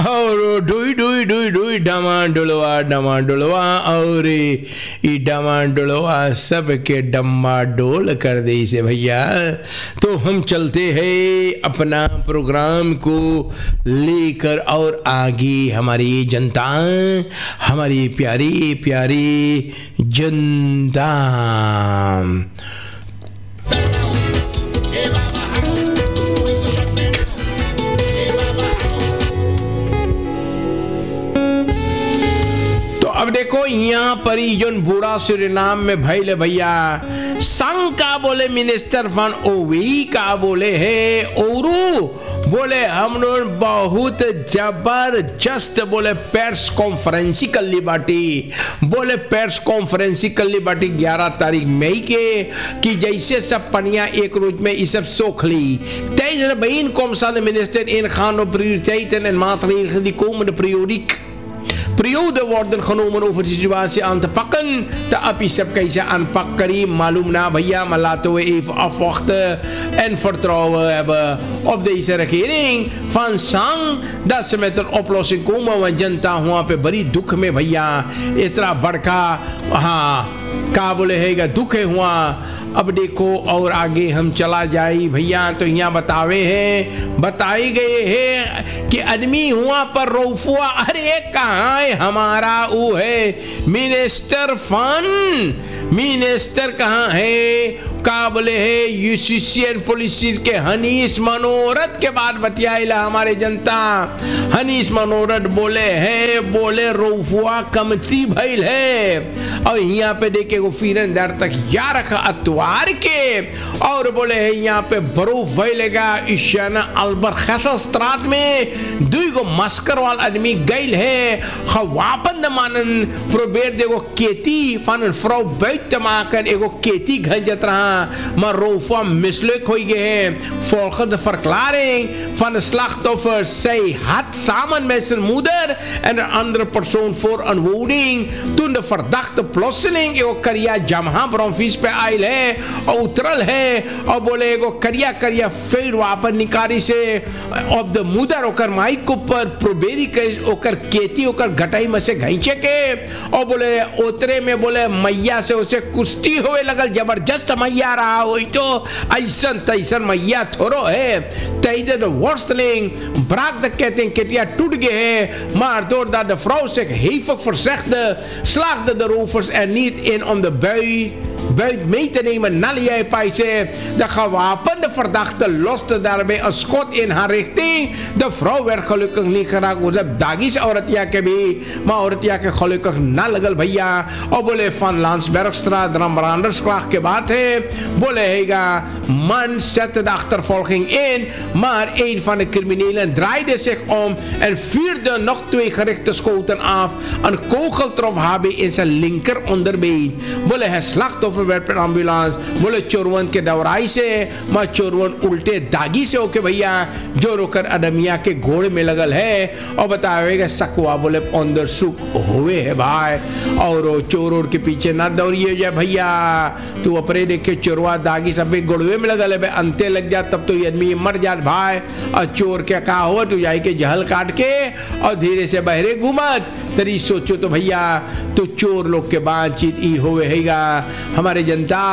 और dewy dewy dewy dewy डमा डुलवा और ई डमा डुलवा सबके डम्मा डोल कर दे से भैया। तो हम चलते हैं अपना प्रोग्राम को लेकर और आगे हमारी जनता, हमारी प्यारी प्यारी जनता। अब देखो यहाँ पर ही जो बूढ़ा सूरीनाम में भैले भैया संघ का बोले मिनिस्टर फन ओवी का बोले है औरू बोले हम लोग बहुत जबरदस्त बोले प्रेस कॉन्फ्रेंस कर ली बाटी। बोले प्रेस कॉन्फ्रेंस कर ली बाटी 11 तारीख मई के कि जैसे सब पनिया एक रोज में ये सब सोख ली 23 बहन कौमसाल मिनिस्टर इन खानो प्रियोरिटेiten en maatregelen die komende periode worden genomen over de situatie aan te pakken. De APISEP कैसे aanpak करी मालूम ना भैया, maar laten we even afwachten en vertrouwen hebben op deze regering van संघ dat ze met een oplossing komen, want जनता वहाँ पे बड़ी दुख में भैया इतना बड़का हाँ का बोले हैगा दुख है हुआ। अब देखो और आगे हम चला जाए भैया तो यहाँ बताए गए हैं कि आदमी हुआ पर रोफुआ, अरे कहाँ है हमारा वो है मिनिस्टर मिनिस्टर कहाँ है का बोले है यूसीसीएन पुलिस के हनीश मनोरथ के बाद बतियाइला हमारे जनता। हनीश मनोरथ बोले रोफुआ कमती भइल है और यहाँ पे देखे वो फिरन दर तक या रखा अतवार के और बोले है यहाँ पे बरूफ भइलेगा ईशाना अल्बर खसस्त्रात में दुई गो मस्कर वाल आदमी गइल है खवापन मानन प्रोबेर देखो केती फन फ्रो बैठ माकन एगो केती घंजत रहा maar Rofa misselijk volgens de verklaring van de slachtoffer. Zij had samen met zijn moeder en een andere persoon voor een woning toen de verdachte plotseling ego kariya jamha bronfis पे oil है और उतरल है और बोले एगो करिया फिर वापस निकारी से of the mother ओकर माइक ऊपर प्रोबेरी के ओकर केती ओकर घटाई में से घइचे के और बोले उतरे में बोले मैया से उसे कुश्ती होए लगल जबरदस्त मैया रहा हो तो ऐसन तैसन मैया थोरो है तैदे the worsteling braak de ketting ketia टूट गए है maar doordat de vrouw zich hevig verzegde slaagde de rovers er niet in om de buit mee te nemen. Nalia Paise, de gewapende verdachte loste daarbij een schot in haar richting. De vrouw werd gelukkig niet geraakt. मतलब दागिस औरतिया के भी माँ औरतिया के gelukkig ना लगल भैया और बोले van Landsbergstraat Rambrandersklaag के बात है बोले हैगा man zette de achtervolging in maar een van de criminelen draaide zich om en vuurde nog 2 gerichte schoten af. Een kogel trof HB in zijn linker onderbeen. बोले है slachtoffer werd per ambulance बोले चोरवन के दौराई से माँ चोरवन उल्टे दागी से होके भैया जो रोकर अदमिया के घोड़े में लगल है और बतावेगा सकवा बोले अंदर सुख हुए है भाई और चोर के पीछे ना दौड़िए जाए भैया तू अपने देख के चोरवा दागी सब घोड़े में लगल है अंते लग जा तब तो ये आदमी मर जात भाई और चोर क्या कहा हो तू जाए के जहल काट के और धीरे से बहरे घूमत तरी सोचो तो भैया तो चोर लोग के बातचीत ई होवे हैगा हमारे जनता।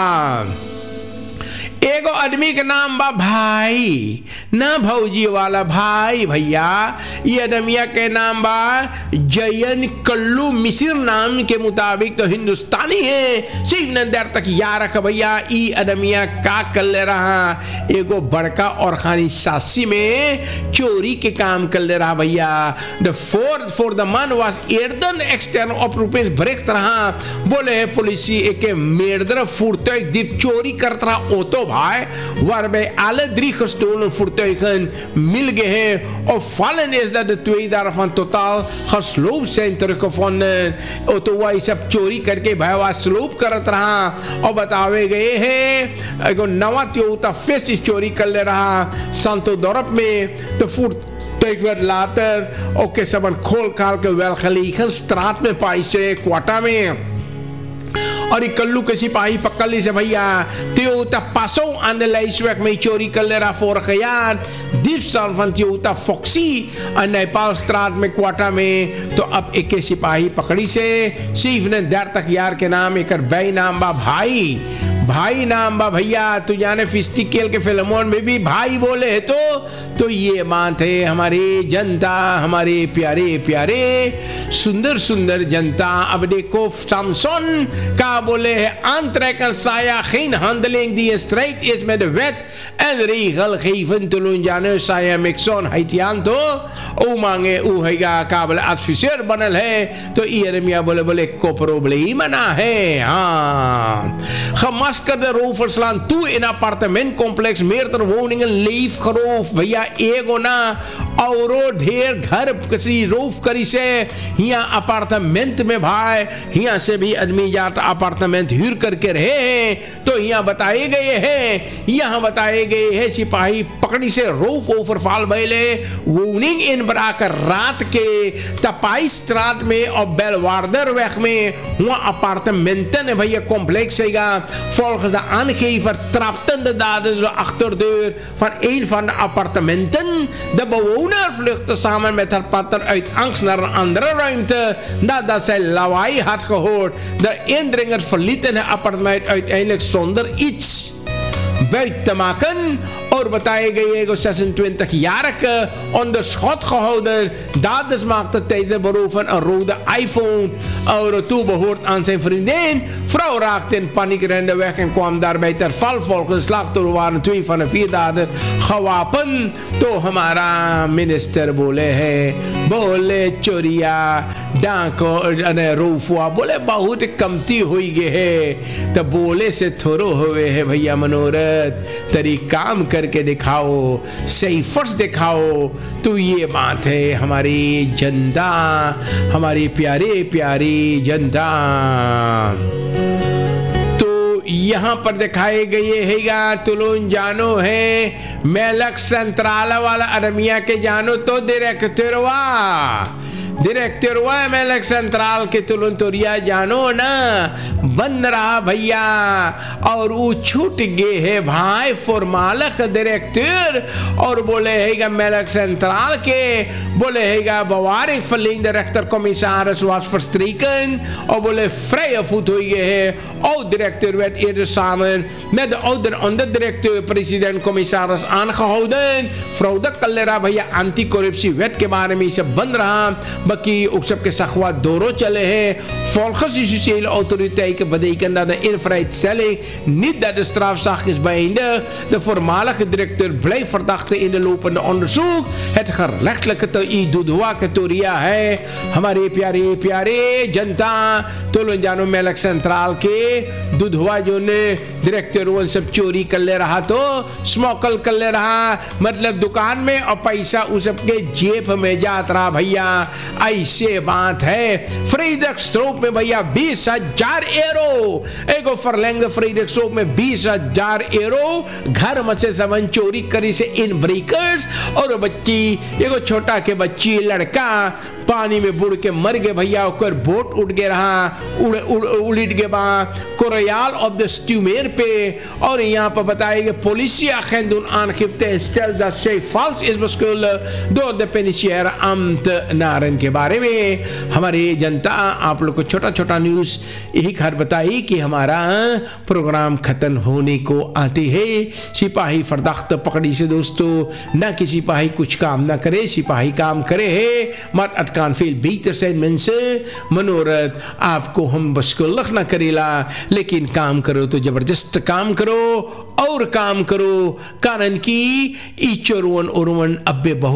एगो आदमी के नाम बा भाई ना भौजी वाला भाई भैया ये आदमिया के नाम बा जयन कल्लू मिसिर नाम के मुताबिक तो हिंदुस्तानी है सिर्फ नंदर तक यार रख भैया ई आदमिया का कर ले रहा एगो बड़का और खानी सासी में चोरी के काम कर ले रहा भैया। द फोर्थ फॉर द मन was एर्दन extern of rupees break रहा बोले पुलिस एक मेर्दर फुर्तो एक दिप चोरी करता रहा ओतो भाई waarbij alle 3 gestolen voertuigen milgen हैं और vallen is dat de 2 daarvan totaal gesloopt zijn teruggevonden। तो वही सब चोरी करके भाई स्लोप करत रहा और बतावे गए हैं एगो नवा त्योता फेस चोरी कर ले रहा संतो dorp में तो फुर्तुig werd later ook eens een खोल खाल के wel gelegen straat में पाई से क्वाटा में और ये कल्लू के सिपाही पकड़ ली से भैया त्यो तब पासों आने लाइस्वेक में चोरी कर ले रहा फोर खयान दिप सालफन त्यो तब फॉक्सी नेपाल स्ट्राट में क्वार्टर में तो अब एक सिपाही पकड़ी से सीफ ने दर तक यार के नाम एक भाई नाम बा भाई नाम बा भैया तू जाने फिस्टिकल के फिल्मों में भी भाई बोले है तो ये बात है हमारी जनता हमारे प्यारे प्यारे सुंदर सुंदर जनता अब देखो सैमसन का बोले है aantrekken saya geen handeling die in strijd is met de wet en regelgeving tulun jane saya mixon haitian to o mange u hega kabel adviseur बनल है तो Jeremia बोले को probleem ना है हाँ gemaskerde rovers slaan toe in appartementcomplex meerdere woningen leefgeroof भैया एगो ना औरो ढेर घर किसी रोफ करी से यहाँ अपार्टमेंट में भाई यहाँ से भी आदमी जाता अपार्टमेंट हीर करके रहे हैं तो यहाँ बताए गए हैं सिपाही पकड़ी से रोफ ओवर फाल बैले वोनिंग इन बराकर रात के तपाई स्ट्राट में और बेलवार्डर वेक में वहाँ अपार्टमेंटन भैया कॉम्प्लेक्स हैगा volgens de aangever trapte de dader de achterdeur van een van de appartementen. De bewoner vluchtte samen met haar partner uit angst naar een andere ruimte nadat zij lawaai had gehoord. De indringers verlieten het appartement uiteindelijk zonder iets buiten te maken. और बताए गए 26-jarige onder schot gehouden. Daders maakte deze beroepen een rode iPhone और toebehoord aan zijn vriendin. Vrouw raakte in paniek, rende weg en kwam daarbij ter val. Volgens slachtoffer waren 2 van de 4 daders gewapend. तो हमारा minister बोले चोरिया डाको अने रूफुआ बोले बहुत कमती हुई गए है तो बोले से थोड़ो हुए है भैया मनोरथ तरी काम करके दिखाओ सही फर्ज दिखाओ तो ये बात है हमारी जनता हमारी प्यारी जनता यहाँ पर दिखाए गए हैगा तुलून जानो है मेलक संतराला वाला अरमिया के जानो तो डायरेक्टरवा मेलक सेंट्रल के तुलन तोरिया जानो ना बंद रहा भैया और वो छूट गए है भाई फॉर्मालक डायरेक्टर और बोले हैगा मेलक सेंट्रल के बोले हैगा bewaring verleend de rechtercommissaris was verstreken और बोले vrije voet हुई है oud-directeur werd eerder samen met de oude onderdirecteur president-commissaris aangehouden fraude कल्लेरा भैया anti-corruptie wet के बारे में इसे बंद रहा बाकी ook के सखवा दोरो चले हैं volgens de justitiële autoriteiten betekent dat de invrijstelling niet dat de strafzaak is beëindigd. De voormalige directeur blijft verdachte in de lopende onderzoek. Het gerechtelijke Dudhwa के तोरिया है हमारे प्यारे जनता तुलन जानो मेलक सेंट्रल के दुधवा जो ने डायरेक्टर वो सब चोरी कर ले रहा तो स्मोकल कर ले रहा मतलब दुकान में और पैसा उस सबके जेब में जात रहा भैया ऐसे बात है फ्रीडरिक स्ट्रोक में भैया 20,000 यूरो एगो फरलैंग फ्रीडरिक स्ट्रोक में 20,000 यूरो घर में से सामान चोरी करी से इन ब्रेकर्स और बच्ची एगो छोटा के बच्ची लड़का पानी में बुड़ के मर गए भैया ओकर बोट उड़ गए रहा उलट गए बा कोरियाल ऑफ द स्ट्यूमेर पे और यहाँ पर बताएंगे politie agenten aangifte stelt dat zij vals is beschuldigd door de penitentiaire ambtenaren के बारे में हमारे जनता आप लोग को छोटा छोटा न्यूज यही खबर बताई कि हमारा प्रोग्राम खत्म होने को आते हैं सिपाही फरदख्त पकड़ी से दोस्तों ना कि सिपाही कुछ काम ना करे सिपाही काम करे है मत अटकान फेल beter zijn mensen मनोरथ आपको हम बशकुल्लख ना करेला लेकिन काम करो तो जबरदस्त काम करो और काम करो कारण कि ईचोरवन औरवन अब्बे बहुत